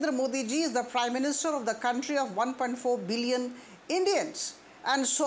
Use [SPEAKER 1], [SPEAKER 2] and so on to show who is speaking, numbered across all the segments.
[SPEAKER 1] Modi ji is the Prime Minister of the country of 1.4 billion Indians. And so,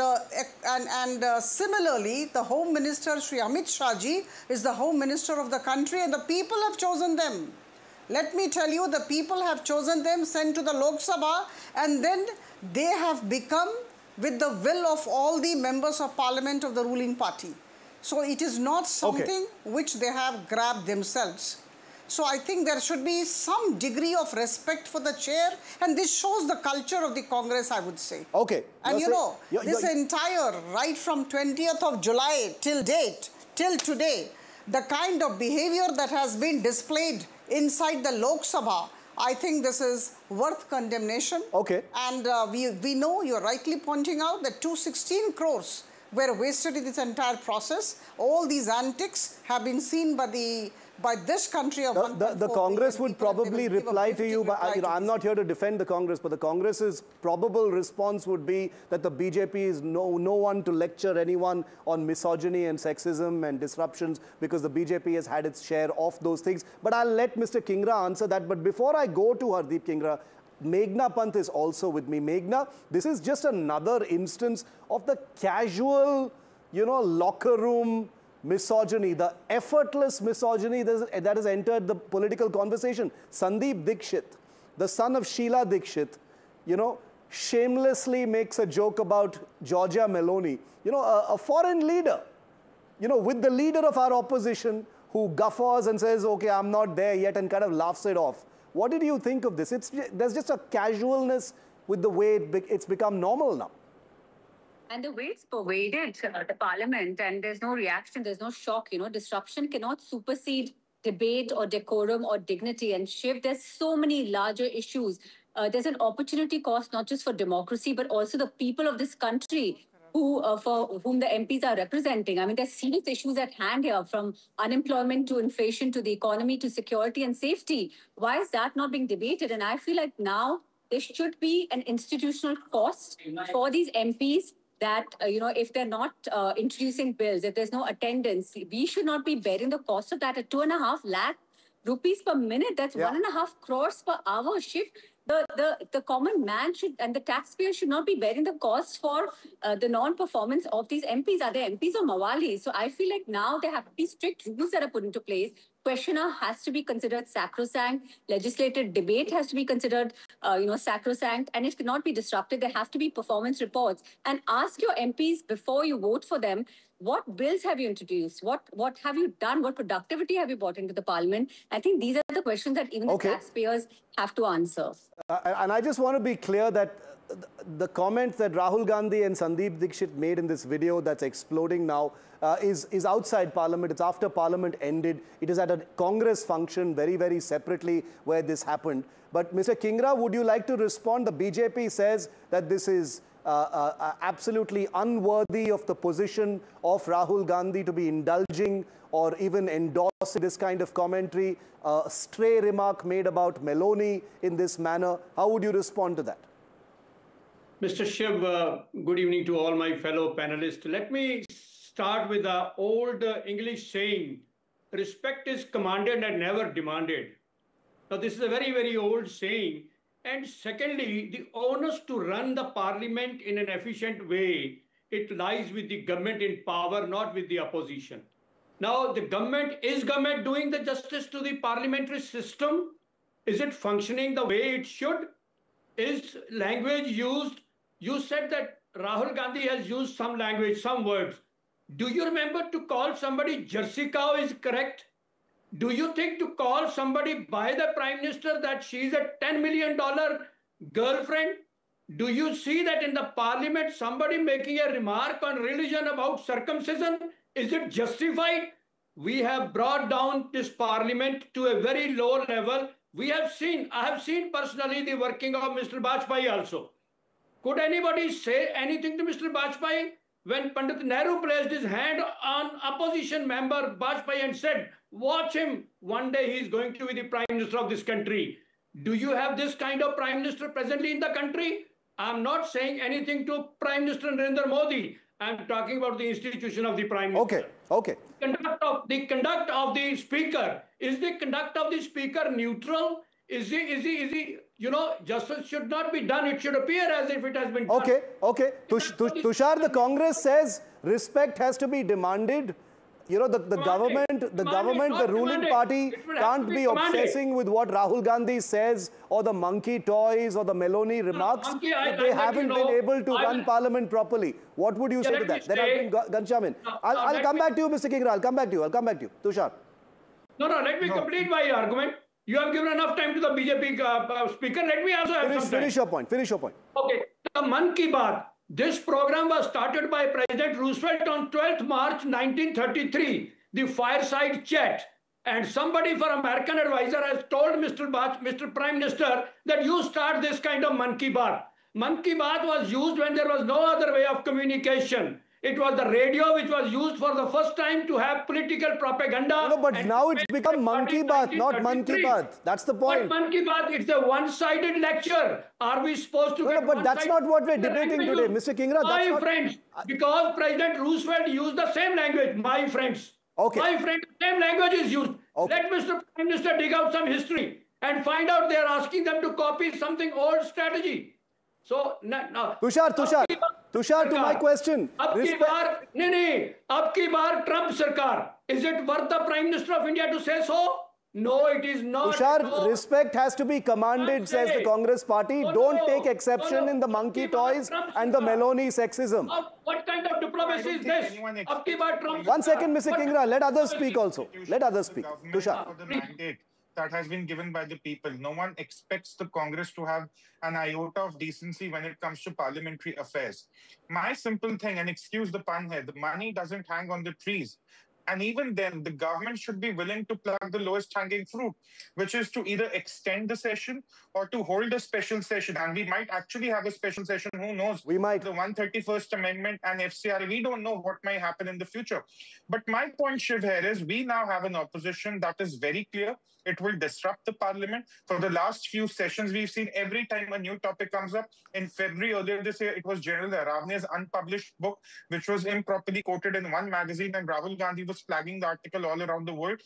[SPEAKER 1] similarly, the Home Minister, Shri Amit Shah ji, is the Home Minister of the country, and the people have chosen them. Let me tell you, the people have chosen them, sent to the Lok Sabha, and then they have become with the will of all the members of parliament of the ruling party. So it is not something which they have grabbed themselves. So I think there should be some degree of respect for the chair, and this shows the culture of the Congress, I would say.
[SPEAKER 2] Okay.
[SPEAKER 1] And you know, this entire, right from 20th of July till date, till today, the kind of behavior that has been displayed inside the Lok Sabha, I think this is worth condemnation.
[SPEAKER 2] Okay.
[SPEAKER 1] And we know, you're rightly pointing out, that 216 crores were wasted in this entire process. All these antics have been seen by this country of
[SPEAKER 2] the Congress would probably reply to you, but I'm not here to defend the Congress, but the Congress's probable response would be that the BJP is no one to lecture anyone on misogyny and sexism and disruptions, because the BJP has had its share of those things. But I'll let Mr. Kingra answer that. But before I go to Hardeep Kingra, Meghna Pant is also with me. Meghna, this is just another instance of the casual, locker room misogyny, the effortless misogyny that has entered the political conversation. Sandeep Dixit, the son of Sheila Dixit, shamelessly makes a joke about Giorgia Meloni, a foreign leader, with the leader of our opposition, who guffaws and says, okay, I'm not there yet, and kind of laughs it off. What did you think of this? There's just a casualness with the way it's become normal now.
[SPEAKER 3] And the way it's pervaded the parliament, and there's no reaction, there's no shock, disruption cannot supersede debate or decorum or dignity. And Shiv, there's so many larger issues. There's an opportunity cost, not just for democracy, but also the people of this country for whom the MPs are representing. I mean, there's serious issues at hand here, from unemployment to inflation to the economy to security and safety. Why is that not being debated? And I feel like now there should be an institutional cost for these MPs that, if they're not introducing bills, if there's no attendance, we should not be bearing the cost of that at 2.5 lakh rupees per minute. That's 1.5 crores per hour shift. The common man should, and the taxpayer should not be bearing the cost for the non-performance of these MPs. Are they MPs or Mawali? So I feel like now there have to be strict rules that are put into place. Questioner has to be considered sacrosanct. Legislative debate has to be considered, sacrosanct, and it cannot be disrupted. There have to be performance reports. And ask your MPs before you vote for them, what bills have you introduced? What have you done? What productivity have you brought into the parliament? I think these are the questions that even the taxpayers have to answer.
[SPEAKER 2] And I just want to be clear that the comment that Rahul Gandhi and Sandeep Dixit made in this video that's exploding now is outside Parliament. It's after Parliament ended. It is at a Congress function very, very separately where this happened. But Mr. Kingra, would you like to respond? The BJP says that this is absolutely unworthy of the position of Rahul Gandhi to be indulging or even endorsing this kind of commentary. A stray remark made about Meloni in this manner. How would you respond to that?
[SPEAKER 4] Mr. Shiv, good evening to all my fellow panelists. Let me start with the old English saying, respect is commanded and never demanded. Now, this is a very, very old saying. And secondly, the onus to run the parliament in an efficient way, it lies with the government in power, not with the opposition. Now, the government, is government doing the justice to the parliamentary system? Is it functioning the way it should? Is language used? You said that Rahul Gandhi has used some language, some words. Do you remember to call somebody Jersey cow is correct? Do you think to call somebody by the Prime Minister that she's a $10 million girlfriend? Do you see that in the parliament somebody making a remark on religion about circumcision? Is it justified? We have brought down this parliament to a very low level. I have seen personally the working of Mr. Bajpayee also. Could anybody say anything to Mr. Bajpayee? When Pandit Nehru placed his hand on opposition member Bajpayee and said, watch him, one day he's going to be the Prime Minister of this country. Do you have this kind of Prime Minister presently in the country? I'm not saying anything to Prime Minister Narendra Modi. I'm talking about the institution of the Prime Minister. The conduct of the Speaker. Is the conduct of the Speaker neutral? justice should not be done. It should appear as if it has been done.
[SPEAKER 2] Okay. Tushar, the Congress says respect has to be demanded. You know, the government, the ruling party can't be obsessing with what Rahul Gandhi says or the monkey toys or the Meloni remarks if they haven't been able to run parliament properly. What would you say to that? Then I'll bring Ghanshyam. I'll come back to you, Mr. Kingra. I'll come back to you. Tushar.
[SPEAKER 4] No, let me complete my argument. You have given enough time to the BJP speaker. Let me also have some time.
[SPEAKER 2] Finish your point.
[SPEAKER 4] Okay. The Man Ki Baat. This program was started by President Roosevelt on 12th March 1933, the fireside chat. And somebody for American advisor has told Mr. Prime Minister that you start this kind of Man Ki Baat. Man Ki Baat was used when there was no other way of communication. It was the radio which was used for the first time to have political propaganda.
[SPEAKER 2] No, but now it's become Man Ki Baat, not Man Ki Baat. That's the point.
[SPEAKER 4] But Man Ki Baat, it's a one-sided lecture. Are we supposed to?
[SPEAKER 2] No, but that's not what we're debating today, Mr. Kingra.
[SPEAKER 4] My friends, because President Roosevelt used the same language, my friends.
[SPEAKER 2] Okay.
[SPEAKER 4] My friends, same language is used.
[SPEAKER 2] Okay.
[SPEAKER 4] Let Mr. Prime Minister dig out some history and find out they are asking them to copy something old strategy. So now,
[SPEAKER 2] Tushar, to my question.
[SPEAKER 4] Ab ki baar Trump sarkar. Is it worth the Prime Minister of India to say so? No, it is not.
[SPEAKER 2] Tushar, respect has to be commanded, says the Congress party. Don't take exception in the monkey toys and the Meloni sexism.
[SPEAKER 4] What kind of diplomacy is this? Ab ki baar Trump
[SPEAKER 2] 1 second, Mr. Kingra. Let others speak also. Let others speak. Tushar.
[SPEAKER 5] For the mandate that has been given by the people. No one expects the Congress to have an iota of decency when it comes to parliamentary affairs. My simple thing, and excuse the pun here, the money doesn't hang on the trees. And even then, the government should be willing to pluck the lowest hanging fruit, which is to either extend the session or to hold a special session. And we might actually have a special session. Who knows?
[SPEAKER 2] We might.
[SPEAKER 5] The 131st Amendment and FCRA, we don't know what may happen in the future. But my point, Shiv, here is we now have an opposition that is very clear. It will disrupt the parliament. For the last few sessions, we've seen every time a new topic comes up. In February earlier this year, it was General Aravne's unpublished book, which was improperly quoted in one magazine, and Rahul Gandhi was flagging the article all around the world.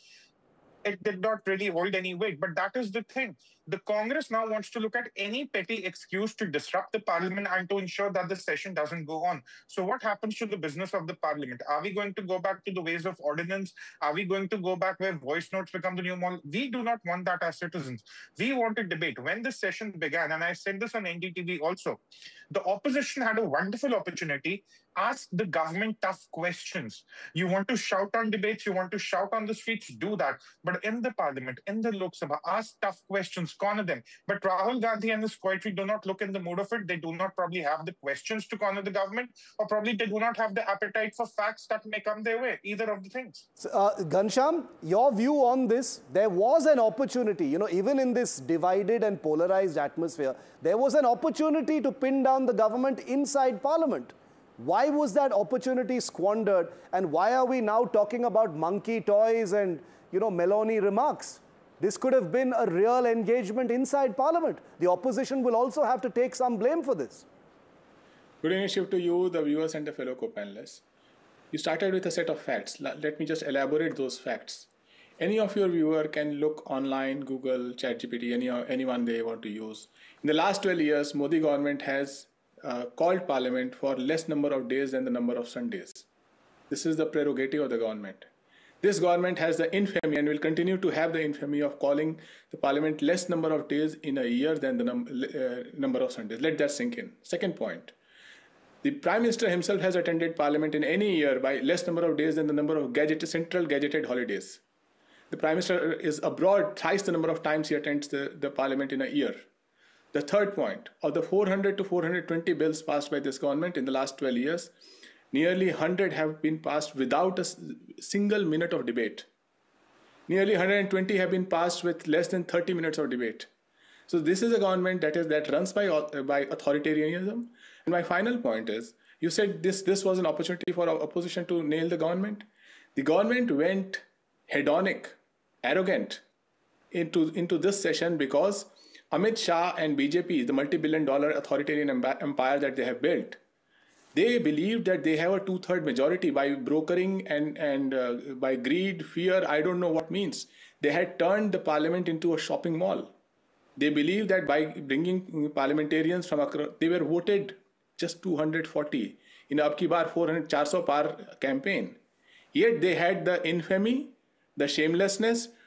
[SPEAKER 5] It did not really hold any weight. But that is the thing. The Congress now wants to look at any petty excuse to disrupt the parliament and to ensure that the session doesn't go on. So what happens to the business of the parliament? Are we going to go back to the ways of ordinance? Are we going to go back where voice notes become the new model? We do not want that as citizens. We want a debate. When this session began, and I said this on NDTV also, the opposition had a wonderful opportunity. Ask the government tough questions. You want to shout on debates, you want to shout on the streets, do that. But in the parliament, in the Lok Sabha, ask tough questions, corner them. But Rahul Gandhi and his coterie do not look in the mood of it. They do not probably have the questions to corner the government, or probably they do not have the appetite for facts that may come their way, either of the things.
[SPEAKER 2] So, Ghanshyam, your view on this, there was an opportunity, you know, even in this divided and polarized atmosphere, there was an opportunity to pin down the government inside parliament. Why was that opportunity squandered, and why are we now talking about monkey toys and, you know, Meloni remarks? This could have been a real engagement inside parliament. The opposition will also have to take some blame for this.
[SPEAKER 6] Good evening, Shiv, to you, the viewers and the fellow co-panelists. You started with a set of facts. Let me just elaborate those facts. Any of your viewer can look online, Google, ChatGPT, anyone they want to use. In the last 12 years, Modi government has called parliament for less number of days than the number of Sundays. This is the prerogative of the government. This government has the infamy and will continue to have the infamy of calling the parliament less number of days in a year than the number of Sundays. Let that sink in. Second point, the Prime Minister himself has attended parliament in any year by less number of days than the number of central gazetted holidays. The Prime Minister is abroad thrice the number of times he attends the parliament in a year. The third point, of the 400 to 420 bills passed by this government in the last 12 years, nearly 100 have been passed without a single minute of debate. Nearly 120 have been passed with less than 30 minutes of debate. So this is a government that runs by authoritarianism. And my final point is, you said this was an opportunity for opposition to nail the government. The government went hedonic, arrogant into this session because Amit Shah and BJP, the multi-billion-dollar authoritarian empire that they have built, they believe that they have a two-third majority by brokering and by greed, fear, I don't know what means. They had turned the parliament into a shopping mall. They believe that by bringing parliamentarians from across, they were voted just 240 in ab ki baar 400 par campaign. Yet they had the infamy, the shamelessness